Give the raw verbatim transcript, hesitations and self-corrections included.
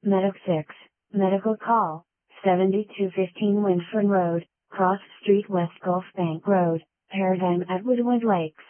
Medic six, medical call, seventy-two fifteen Winfern Road, Cross Street West Gulf Bank Road, Paradigm at Woodwood Lakes.